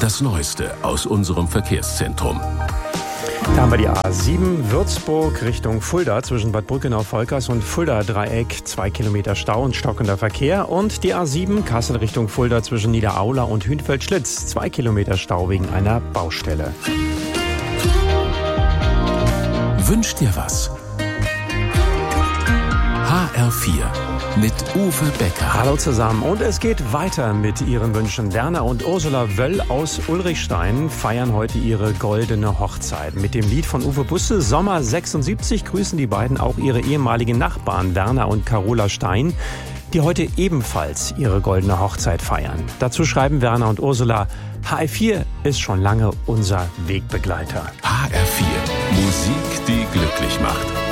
Das Neueste aus unserem Verkehrszentrum. Da haben wir die A7 Würzburg Richtung Fulda zwischen Bad Brückenau-Volkers und Fulda-Dreieck. 2 Kilometer Stau und stockender Verkehr. Und die A7 Kassel Richtung Fulda zwischen Niederaula und Hünfeld-Schlitz. 2 Kilometer Stau wegen einer Baustelle. Wünsch dir was? HR4 mit Uwe Becker. Hallo zusammen und es geht weiter mit Ihren Wünschen. Werner und Ursula Wöll aus Ulrichstein feiern heute ihre goldene Hochzeit. Mit dem Lied von Uwe Busse, Sommer 76, grüßen die beiden auch ihre ehemaligen Nachbarn Werner und Carola Stein, die heute ebenfalls ihre goldene Hochzeit feiern. Dazu schreiben Werner und Ursula: HR4 ist schon lange unser Wegbegleiter. HR4, Musik, die glücklich macht.